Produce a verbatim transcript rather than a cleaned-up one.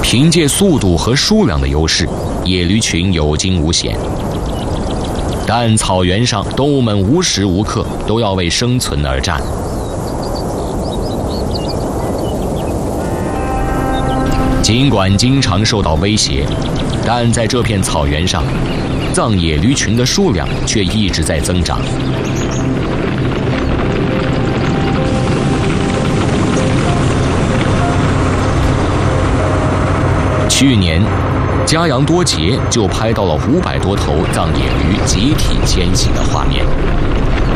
凭借速度和数量的优势，野驴群有惊无险。但草原上，动物们无时无刻都要为生存而战。尽管经常受到威胁，但在这片草原上，藏野驴群的数量却一直在增长。去年，嘉阳多杰就拍到了五百多头藏野驴集体迁徙的画面。